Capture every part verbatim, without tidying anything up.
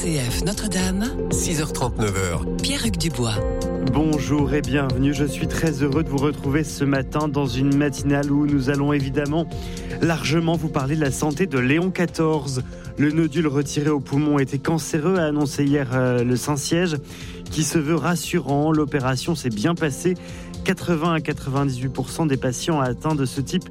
C F Notre-Dame, six heures trente, neuf heures. Pierre-Hugues Dubois. Bonjour et bienvenue, je suis très heureux de vous retrouver ce matin dans une matinale où nous allons évidemment largement vous parler de la santé de Léon quatorze. Le nodule retiré au poumon était cancéreux, a annoncé hier euh, le Saint-Siège, qui se veut rassurant. L'opération s'est bien passée. quatre-vingts à quatre-vingt-dix-huit pour cent des patients atteints de ce type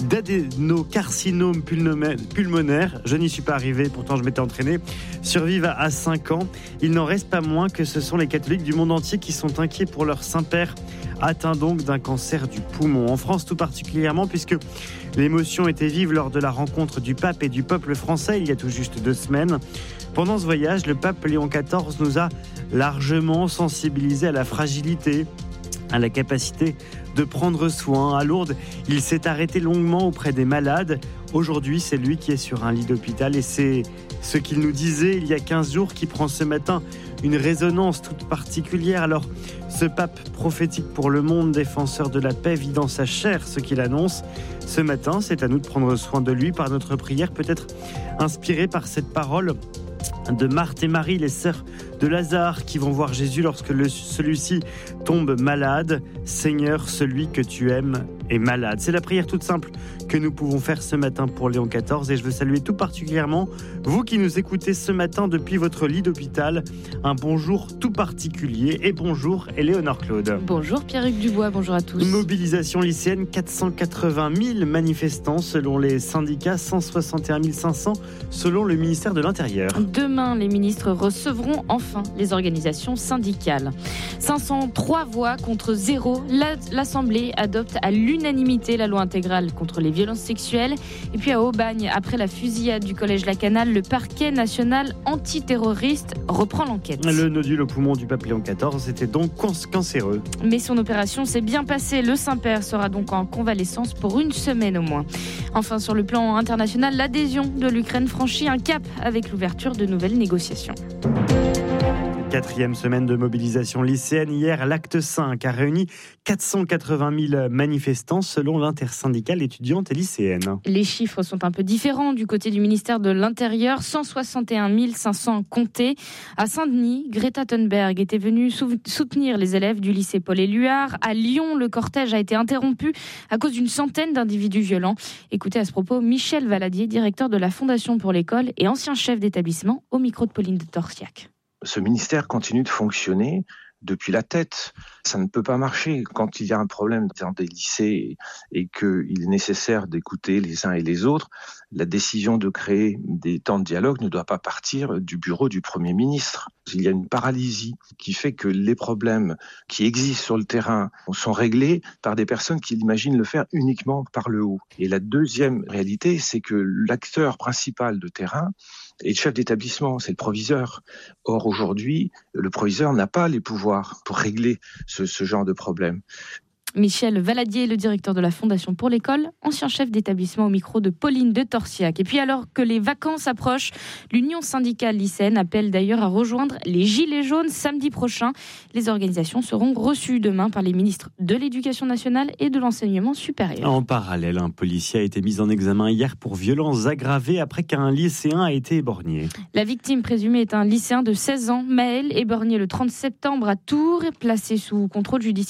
d'adénocarcinome pulmonaire, je n'y suis pas arrivé, pourtant je m'étais entraîné, survivent à cinq ans. Il n'en reste pas moins que ce sont les catholiques du monde entier qui sont inquiets pour leur Saint-Père, atteint donc d'un cancer du poumon. En France tout particulièrement, puisque l'émotion était vive lors de la rencontre du pape et du peuple français il y a tout juste deux semaines. Pendant ce voyage, le pape Léon quatorze nous a largement sensibilisés à la fragilité, à la capacité de prendre soin. À Lourdes, il s'est arrêté longuement auprès des malades. Aujourd'hui, c'est lui qui est sur un lit d'hôpital et c'est ce qu'il nous disait il y a quinze jours qui prend ce matin une résonance toute particulière. Alors, ce pape prophétique pour le monde, défenseur de la paix, vit dans sa chair ce qu'il annonce. Ce matin, c'est à nous de prendre soin de lui par notre prière, peut-être inspiré par cette parole de Marthe et Marie, les sœurs de Lazare, qui vont voir Jésus lorsque le, celui-ci tombe malade. Seigneur, celui que tu aimes est malade. C'est la prière toute simple que nous pouvons faire ce matin pour Léon quatorze. Et je veux saluer tout particulièrement vous qui nous écoutez ce matin depuis votre lit d'hôpital. Un bonjour tout particulier et bonjour Éléonore Claude. Bonjour Pierre-Hugues Dubois, bonjour à tous. Mobilisation lycéenne, quatre cent quatre-vingt mille manifestants selon les syndicats, cent soixante et un mille cinq cents selon le ministère de l'Intérieur. Demain, les ministres recevront enfin les organisations syndicales. cinq cent trois voix contre zéro. L'Assemblée adopte à l'unanimité la loi intégrale contre les violences sexuelles. Et puis à Aubagne, après la fusillade du collège Lacanal, le parquet national antiterroriste reprend l'enquête. Le nodule au poumon du pape Léon quatorze était donc cancéreux. Mais son opération s'est bien passée. Le Saint-Père sera donc en convalescence pour une semaine au moins. Enfin, sur le plan international, l'adhésion de l'Ukraine franchit un cap avec l'ouverture de nouvelles négociations. Quatrième semaine de mobilisation lycéenne. Hier, l'acte cinq a réuni quatre cent quatre-vingt mille manifestants selon l'intersyndicale étudiante et lycéenne. Les chiffres sont un peu différents du côté du ministère de l'Intérieur. cent soixante et un mille cinq cents comptés. À Saint-Denis, Greta Thunberg était venue soutenir les élèves du lycée Paul-Éluard. À Lyon, le cortège a été interrompu à cause d'une centaine d'individus violents. Écoutez à ce propos Michel Valadier, directeur de la Fondation pour l'école et ancien chef d'établissement, au micro de Pauline de Torsiac. Ce ministère continue de fonctionner depuis la tête. Ça ne peut pas marcher. Quand il y a un problème dans des lycées et qu'il est nécessaire d'écouter les uns et les autres, la décision de créer des temps de dialogue ne doit pas partir du bureau du Premier ministre. Il y a une paralysie qui fait que les problèmes qui existent sur le terrain sont réglés par des personnes qui imaginent le faire uniquement par le haut. Et la deuxième réalité, c'est que l'acteur principal de terrain est le chef d'établissement, c'est le proviseur. Or, aujourd'hui, le proviseur n'a pas les pouvoirs pour régler ce, ce genre de problème. Michel Valadier, le directeur de la Fondation pour l'école, ancien chef d'établissement au micro de Pauline de Torsiac. Et puis alors que les vacances approchent, l'Union syndicale lycéenne appelle d'ailleurs à rejoindre les Gilets jaunes samedi prochain. Les organisations seront reçues demain par les ministres de l'Éducation nationale et de l'Enseignement supérieur. En parallèle, un policier a été mis en examen hier pour violences aggravées après qu'un lycéen a été éborgné. La victime présumée est un lycéen de seize ans, Maël, éborgné le trente septembre à Tours, placé sous contrôle judiciaire